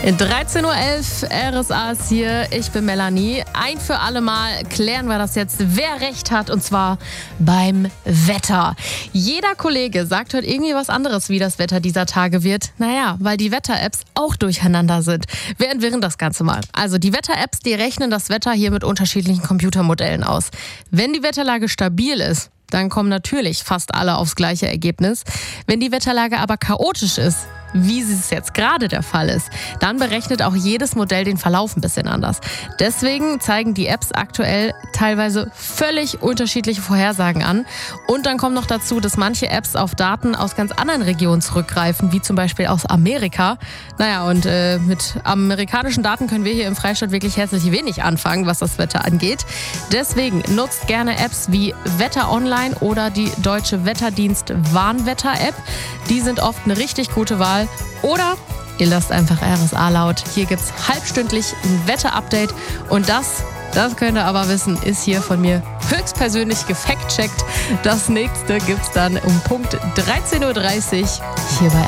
13:11 Uhr, RSA ist hier. Ich bin Melanie. Ein für alle Mal klären wir das jetzt, wer recht hat, und zwar beim Wetter. Jeder Kollege sagt heute irgendwie was anderes, wie das Wetter dieser Tage wird. Naja, weil die Wetter-Apps auch durcheinander sind. Wir entwirren das Ganze mal. Also die Wetter-Apps, die rechnen das Wetter hier mit unterschiedlichen Computermodellen aus. Wenn die Wetterlage stabil ist, dann kommen natürlich fast alle aufs gleiche Ergebnis. Wenn die Wetterlage aber chaotisch ist, wie es jetzt gerade der Fall ist, dann berechnet auch jedes Modell den Verlauf ein bisschen anders. Deswegen zeigen die Apps aktuell teilweise völlig unterschiedliche Vorhersagen an. Und dann kommt noch dazu, dass manche Apps auf Daten aus ganz anderen Regionen zurückgreifen, wie zum Beispiel aus Amerika. Naja, und mit amerikanischen Daten können wir hier im Freistaat wirklich herzlich wenig anfangen, was das Wetter angeht. Deswegen nutzt gerne Apps wie Wetter Online oder die Deutsche Wetterdienst Warnwetter-App. Die sind oft eine richtig gute Wahl. Oder ihr lasst einfach RSA laut. Hier gibt's halbstündlich ein Wetter-Update. Und das könnt ihr aber wissen, ist hier von mir höchstpersönlich gefact-checkt. Das nächste gibt's dann um Punkt 13:30 Uhr hier bei